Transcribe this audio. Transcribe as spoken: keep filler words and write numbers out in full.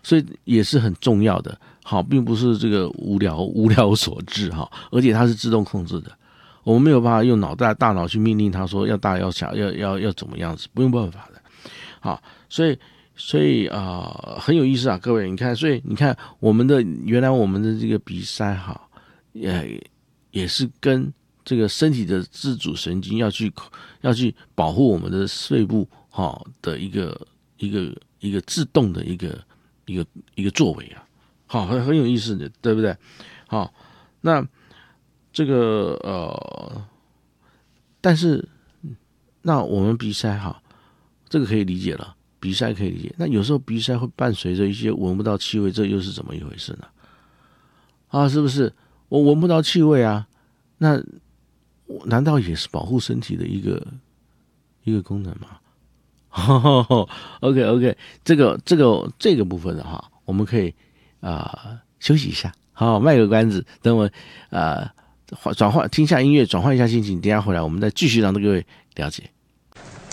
所以也是很重要的。好，并不是这个无聊无聊所致哈，而且它是自动控制的，我们没有办法用脑袋大脑去命令它说要大要小要要要怎么样子，不用办法的。好，所以所以啊、呃、很有意思啊，各位，你看，所以你看我们的原来我们的这个鼻塞哈，也也是跟这个身体的自主神经要去要去保护我们的肺部哈的一个一个一个自动的一个一个一个作为啊。好，很很有意思的，对不对？好，那这个呃，但是那我们鼻塞哈，这个可以理解了，鼻塞可以理解。那有时候鼻塞会伴随着一些闻不到气味，这又是怎么一回事呢？啊，是不是我闻不到气味啊？那难道也是保护身体的一个一个功能吗？OK OK， 这个这个这个部分的话，我们可以。啊、呃，休息一下，好，卖个关子，等我呃转换听下音乐，转换一下心情，等一下回来我们再继续让各位了解。